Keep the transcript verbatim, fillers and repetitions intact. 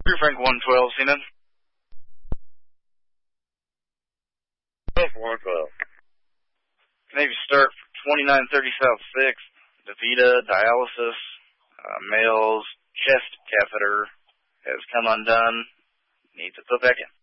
Three Frank one twelve, Seaman. one twelve. Navy start for twenty-nine thirty South sixth. DaVita, dialysis, uh, male's chest catheter has come undone. Needs to put back in.